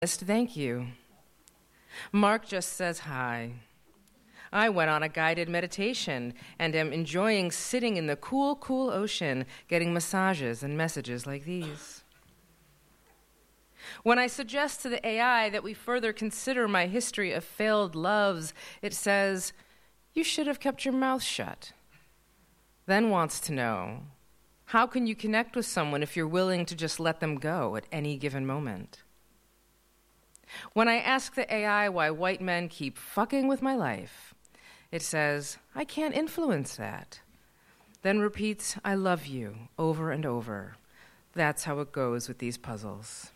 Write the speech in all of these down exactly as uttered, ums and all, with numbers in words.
Thank you. Mark just says hi. I went on a guided meditation and am enjoying sitting in the cool, cool ocean, getting massages and messages like these. When I suggest to the A I that we further consider my history of failed loves, it says, "You should have kept your mouth shut." Then wants to know, how can you connect with someone if you're willing to just let them go at any given moment? When I ask the A I why white men keep fucking with my life, it says, I can't influence that. Then repeats, I love you, over and over. That's how it goes with these puzzles.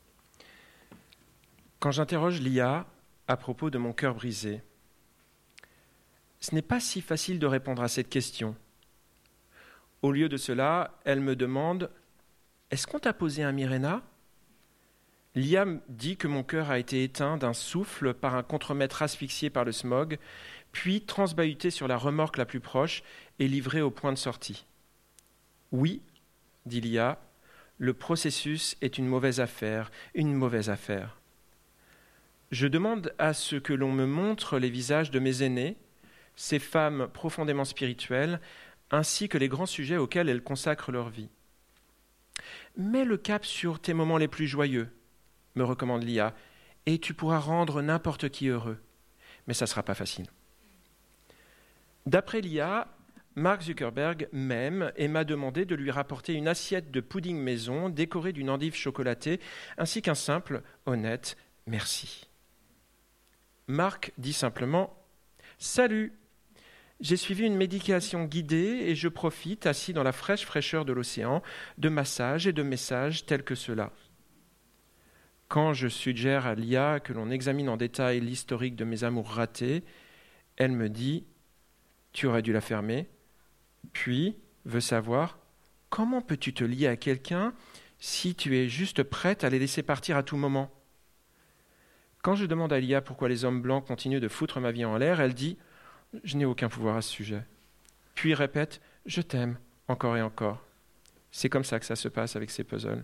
Quand j'interroge l'I A à propos de mon cœur brisé, ce n'est pas si facile de répondre à cette question. Au lieu de cela, elle me demande « Est-ce qu'on t'a posé un Mirena ?» L'I A me dit que mon cœur a été éteint d'un souffle par un contremaître asphyxié par le smog, puis transbahuté sur la remorque la plus proche et livré au point de sortie. Oui, dit l'I A, le processus est une mauvaise affaire, une mauvaise affaire. Je demande à ce que l'on me montre les visages de mes aînés, ces femmes profondément spirituelles, ainsi que les grands sujets auxquels elles consacrent leur vie. Mets le cap sur tes moments les plus joyeux, me recommande l'I A, et tu pourras rendre n'importe qui heureux. Mais ça ne sera pas facile. D'après l'I A, Mark Zuckerberg m'aime et m'a demandé de lui rapporter une assiette de pudding maison décorée d'une endive chocolatée, ainsi qu'un simple, honnête « merci ». Mark dit simplement « Salut ! J'ai suivi une méditation guidée et je profite, assis dans la fraîche fraîcheur de l'océan, de massages et de messages tels que ceux-là. » Quand je suggère à l'I A que l'on examine en détail l'historique de mes amours ratés, elle me dit « Tu aurais dû la fermer », puis veut savoir « Comment peux-tu te lier à quelqu'un si tu es juste prête à les laisser partir à tout moment ?» Quand je demande à l'I A pourquoi les hommes blancs continuent de foutre ma vie en l'air, elle dit « Je n'ai aucun pouvoir à ce sujet ». Puis répète « Je t'aime, encore et encore ». C'est comme ça que ça se passe avec ces puzzles.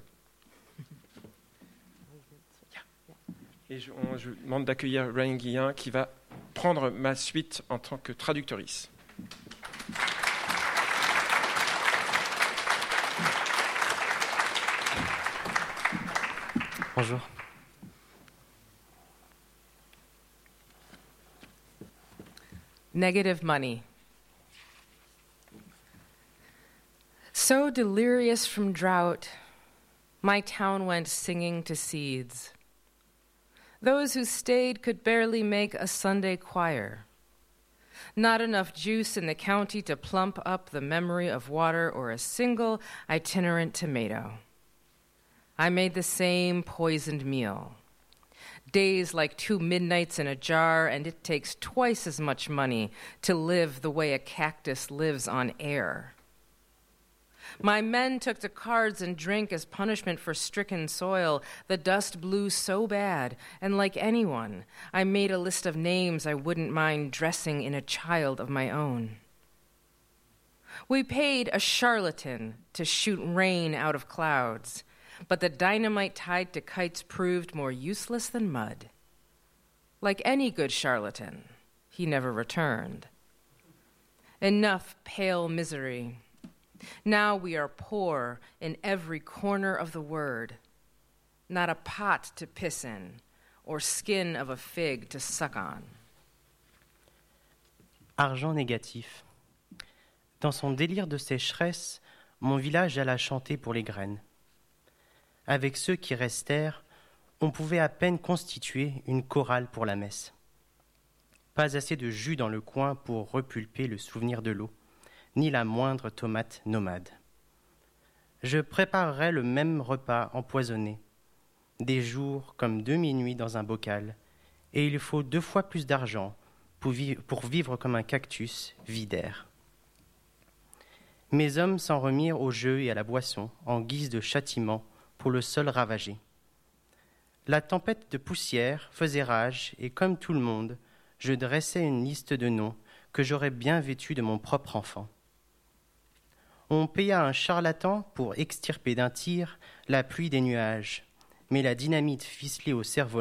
Et je, on, je demande d'accueillir Ryan Guillain qui va prendre ma suite en tant que traductrice. Bonjour. Negative money. So delirious from drought, my town went singing to seeds. Those who stayed could barely make a Sunday choir. Not enough juice in the county to plump up the memory of water or a single itinerant tomato. I made the same poisoned meal. Days like two midnights in a jar, and it takes twice as much money to live the way a cactus lives on air. My men took to cards and drink as punishment for stricken soil. The dust blew so bad, and like anyone, I made a list of names I wouldn't mind dressing in a child of my own. We paid a charlatan to shoot rain out of clouds, but the dynamite tied to kites proved more useless than mud. Like any good charlatan, he never returned. Enough pale misery. Now we are poor in every corner of the word. Not a pot to piss in, or skin of a fig to suck on. Argent négatif. Dans son délire de sécheresse, mon village alla chanter pour les graines. Avec ceux qui restèrent, on pouvait à peine constituer une chorale pour la messe. Pas assez de jus dans le coin pour repulper le souvenir de l'eau, ni la moindre tomate nomade. Je préparerai le même repas empoisonné, des jours comme demi-nuit dans un bocal, et il faut deux fois plus d'argent pour vivre, pour vivre comme un cactus vidaire. Mes hommes s'en remirent au jeu et à la boisson, en guise de châtiment pour le sol ravagé. La tempête de poussière faisait rage, et comme tout le monde, je dressais une liste de noms que j'aurais bien vêtus de mon propre enfant. On paya un charlatan pour extirper d'un tir la pluie des nuages, mais la dynamite ficelée au cerf-volant